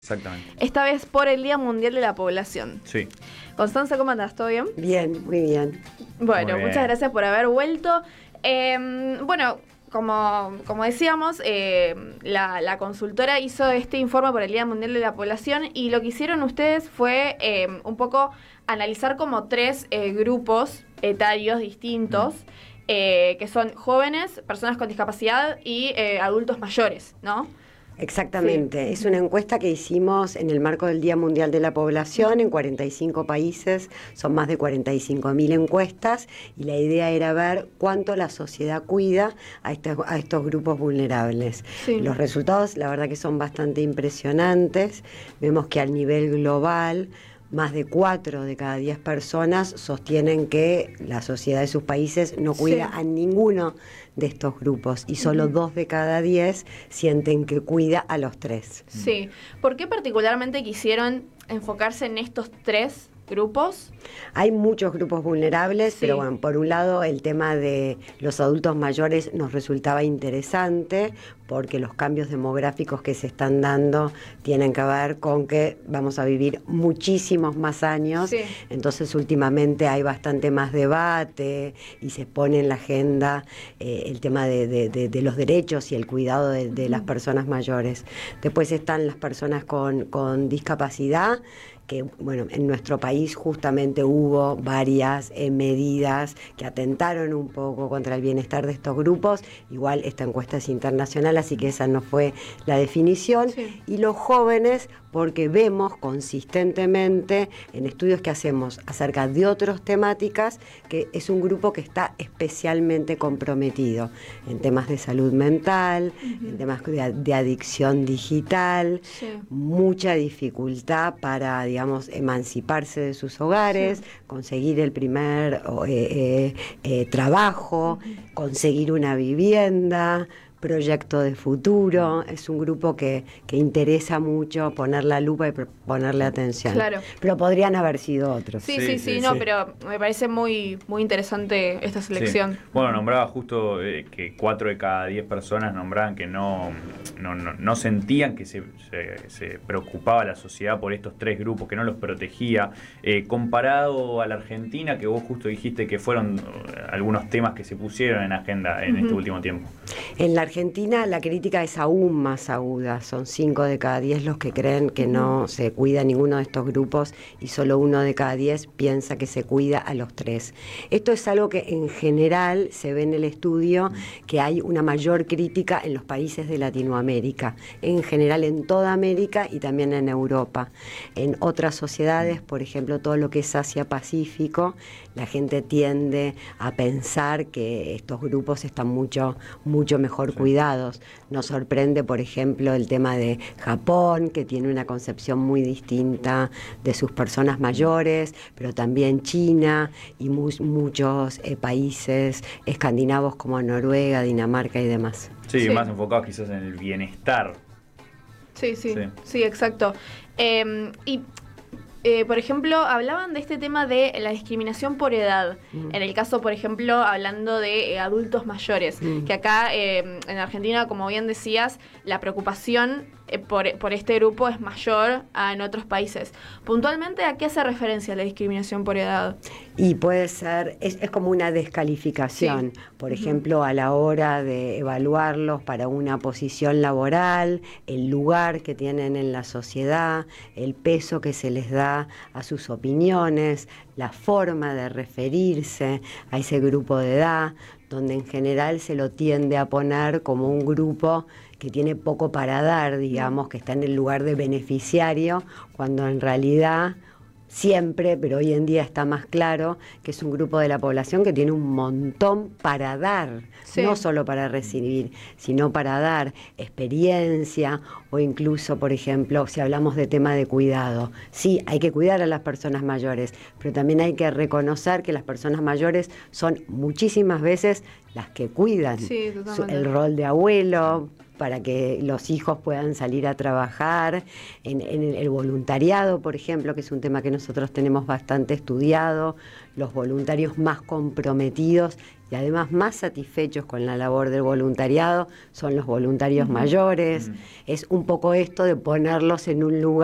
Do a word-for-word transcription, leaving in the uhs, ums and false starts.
Exactamente. Esta vez por el Día Mundial de la Población. Sí. Constanza, ¿cómo andás? ¿Todo bien? Bien, muy bien. Bueno, Muy bien. muchas gracias por haber vuelto. Eh, bueno, como, como decíamos, eh, la, la consultora hizo este informe por el Día Mundial de la Población y lo que hicieron ustedes fue eh, un poco analizar como tres eh, grupos etarios distintos, mm. eh, que son jóvenes, personas con discapacidad y eh, adultos mayores, ¿no? Exactamente, sí. Es una encuesta que hicimos en el marco del Día Mundial de la Población en cuarenta y cinco países, son más de cuarenta y cinco mil encuestas y la idea era ver cuánto la sociedad cuida a estos, a estos grupos vulnerables. Sí. Los resultados la verdad que son bastante impresionantes, vemos que al nivel global más de cuatro de cada diez personas sostienen que la sociedad de sus países no cuida sí. a ninguno de estos grupos y solo uh-huh. dos de cada diez sienten que cuida a los tres. Sí. ¿Por qué particularmente quisieron enfocarse en estos tres grupos? Hay muchos grupos vulnerables, sí. pero bueno, por un lado el tema de los adultos mayores nos resultaba interesante porque los cambios demográficos que se están dando tienen que ver con que vamos a vivir muchísimos más años, sí. entonces últimamente hay bastante más debate y se pone en la agenda eh, el tema de, de, de, de los derechos y el cuidado de, de las personas mayores. Después están las personas con, con discapacidad, que bueno, en nuestro país justamente hubo varias eh, medidas que atentaron un poco contra el bienestar de estos grupos, igual esta encuesta es internacional, así que esa no fue la definición, sí. y los jóvenes, porque vemos consistentemente en estudios que hacemos acerca de otras temáticas, que es un grupo que está especialmente comprometido en temas de salud mental, uh-huh. en temas de, de adicción digital, sí. mucha dificultad para, digamos, emanciparse de sus hogares, sí. conseguir el primer eh, eh, eh, trabajo, uh-huh. conseguir una vivienda, proyecto de futuro. Es un grupo que, que interesa mucho poner la lupa y ponerle atención. Claro. Pero podrían haber sido otros. Sí, sí, sí, sí, sí, no, pero me parece muy, muy interesante esta selección. Sí. Bueno, nombraba justo eh, que cuatro de cada diez personas nombraban que no, no, no, no sentían que se, se, se preocupaba la sociedad por estos tres grupos, que no los protegía. Eh, comparado a la Argentina, que vos justo dijiste que fueron algunos temas que se pusieron en agenda en uh-huh. este último tiempo. En la Argentina la crítica es aún más aguda, son cinco de cada diez los que creen que no se cuida ninguno de estos grupos y solo uno de cada diez piensa que se cuida a los tres. Esto es algo que en general se ve en el estudio, que hay una mayor crítica en los países de Latinoamérica, en general en toda América y también en Europa. En otras sociedades, por ejemplo todo lo que es Asia-Pacífico, la gente tiende a pensar que estos grupos están mucho, mucho mejor cuidados. Nos sorprende, por ejemplo, el tema de Japón, que tiene una concepción muy distinta de sus personas mayores, pero también China y mu- muchos eh, países escandinavos como Noruega, Dinamarca y demás. Sí, sí. más enfocados quizás en el bienestar. Sí, sí, sí, sí, exacto. Eh, y Eh, por ejemplo, hablaban de este tema de la discriminación por edad. Mm. En el caso, por ejemplo, hablando de eh, adultos mayores, mm. que acá eh, en Argentina, como bien decías, la preocupación eh, por, por este grupo es mayor a en otros países. Puntualmente, ¿a qué hace referencia la discriminación por edad? Y puede ser, es, es como una descalificación, sí. por ejemplo, uh-huh. a la hora de evaluarlos para una posición laboral, el lugar que tienen en la sociedad, el peso que se les da a sus opiniones, la forma de referirse a ese grupo de edad, donde en general se lo tiende a poner como un grupo que tiene poco para dar, digamos, que está en el lugar de beneficiario, cuando en realidad siempre, pero hoy en día está más claro, que es un grupo de la población que tiene un montón para dar, sí. no solo para recibir, sino para dar experiencia o incluso, por ejemplo, si hablamos de tema de cuidado. Sí, hay que cuidar a las personas mayores, pero también hay que reconocer que las personas mayores son muchísimas veces las que cuidan sí, su, el rol de abuelo, para que los hijos puedan salir a trabajar, en, en el voluntariado, por ejemplo, que es un tema que nosotros tenemos bastante estudiado, los voluntarios más comprometidos y además más satisfechos con la labor del voluntariado son los voluntarios uh-huh. mayores. Uh-huh. Es un poco esto de ponerlos en un lugar